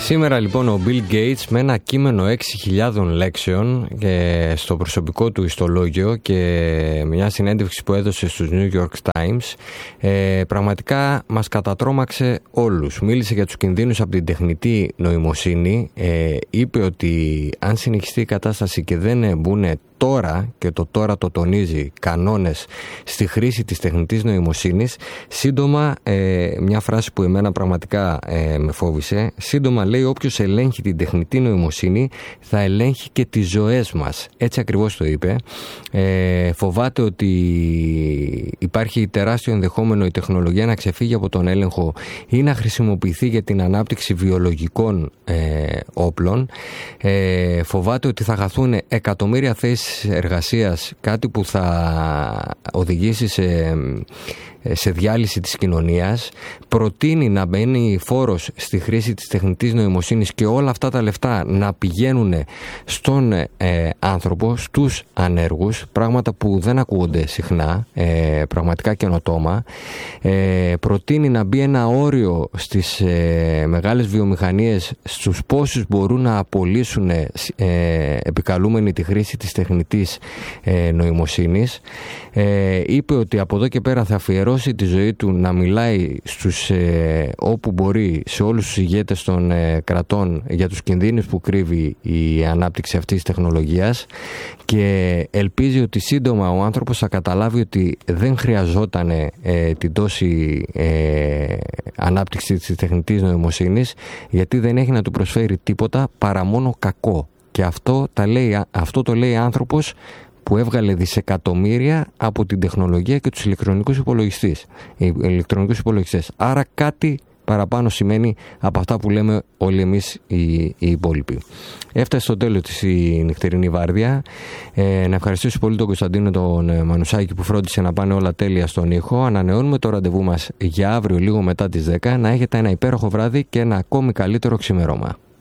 Σήμερα λοιπόν ο Bill Gates με ένα κείμενο 6.000 λέξεων στο προσωπικό του ιστολόγιο και μια συνέντευξη που έδωσε στους New York Times πραγματικά μας κατατρόμαξε όλους. Μίλησε για τους κινδύνους από την τεχνητή νοημοσύνη, είπε ότι αν συνεχιστεί η κατάσταση και δεν μπουν τώρα, και το τώρα το τονίζει, κανόνες στη χρήση της τεχνητής νοημοσύνης, σύντομα, μια φράση που εμένα πραγματικά με φόβησε, σύντομα λέει όποιος ελέγχει την τεχνητή νοημοσύνη θα ελέγχει και τις ζωές μας. Έτσι ακριβώς το είπε. Φοβάται ότι υπάρχει τεράστιο ενδεχόμενο η τεχνολογία να ξεφύγει από τον έλεγχο ή να χρησιμοποιηθεί για την ανάπτυξη βιολογικών όπλων. Φοβάται ότι θα χαθούν εκατομμύρια θέσεις εργασίας, κάτι που θα οδηγήσει σε διάλυση της κοινωνίας. Προτείνει να μπαίνει φόρος στη χρήση της τεχνητής νοημοσύνης και όλα αυτά τα λεφτά να πηγαίνουν στον άνθρωπο, στους ανέργους, πράγματα που δεν ακούγονται συχνά, πραγματικά καινοτόμα. Προτείνει να μπει ένα όριο στις μεγάλες βιομηχανίες στους πόσους μπορούν να απολύσουν επικαλούμενοι τη χρήση της τεχνητής νοημοσύνης. Είπε ότι από εδώ και πέρα θα αφιερώσει τη ζωή του να μιλάει όπου μπορεί σε όλους τους ηγέτες των κρατών για τους κινδύνους που κρύβει η ανάπτυξη αυτής της τεχνολογίας, και ελπίζει ότι σύντομα ο άνθρωπος θα καταλάβει ότι δεν χρειαζόταν την τόση ανάπτυξη της τεχνητής νοημοσύνης, γιατί δεν έχει να του προσφέρει τίποτα παρά μόνο κακό. Και αυτό το λέει άνθρωπος που έβγαλε δισεκατομμύρια από την τεχνολογία και τους ηλεκτρονικούς υπολογιστές. Άρα κάτι παραπάνω σημαίνει από αυτά που λέμε όλοι εμείς οι υπόλοιποι. Έφτασε στο τέλος της η νυχτερινή βάρδια. Να ευχαριστήσω πολύ τον Κωνσταντίνο τον Μανουσάκη που φρόντισε να πάνε όλα τέλεια στον ήχο. Ανανεώνουμε το ραντεβού μας για αύριο λίγο μετά τις 10. Να έχετε ένα υπέροχο βράδυ και ένα ακόμη καλύτερο ξημερώμα.